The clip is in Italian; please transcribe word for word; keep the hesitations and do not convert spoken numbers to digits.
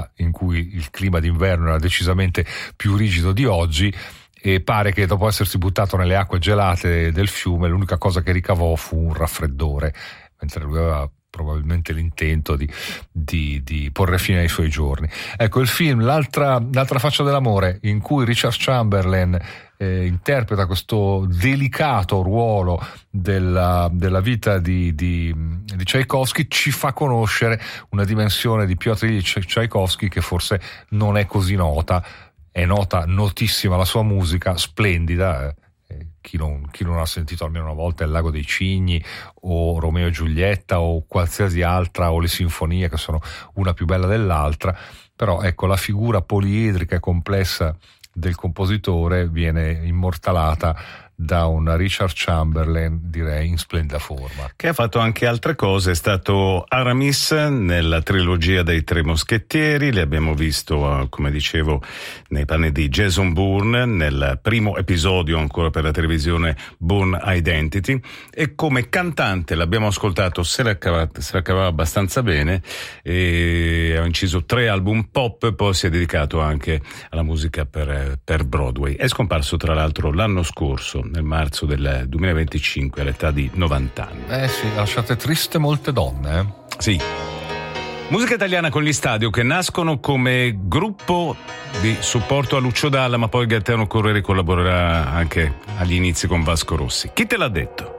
un'epoca in cui il clima d'inverno era decisamente più rigido di oggi, e pare che dopo essersi buttato nelle acque gelate del fiume l'unica cosa che ricavò fu un raffreddore, mentre lui aveva probabilmente l'intento di, di, di porre fine ai suoi giorni. Ecco, il film L'altra, l'altra faccia dell'amore, in cui Richard Chamberlain eh, interpreta questo delicato ruolo della, della vita di, di, di Tchaikovsky, ci fa conoscere una dimensione di Piotr Ilyich Tchaikovsky che forse non è così nota. È nota, notissima la sua musica, splendida, eh. Chi non, chi non ha sentito almeno una volta Il Lago dei Cigni o Romeo e Giulietta o qualsiasi altra, o le sinfonie che sono una più bella dell'altra, però ecco, la figura poliedrica e complessa del compositore viene immortalata da un Richard Chamberlain, direi in splendida forma. Che ha fatto anche altre cose, è stato Aramis nella trilogia dei Tre Moschettieri, li abbiamo visto, come dicevo, nei panni di Jason Bourne, nel primo episodio ancora per la televisione Bourne Identity, e come cantante l'abbiamo ascoltato, se la cavava, se la cavava abbastanza bene, e ha inciso tre album pop, poi si è dedicato anche alla musica per, per Broadway. È scomparso tra l'altro l'anno scorso, nel marzo del duemilaventicinque, all'età di novanta anni. Eh sì, lasciate triste molte donne, eh? Sì. Musica italiana con gli Stadio, che nascono come gruppo di supporto a Lucio Dalla, ma poi Gaetano Correri collaborerà anche agli inizi con Vasco Rossi. Chi te l'ha detto?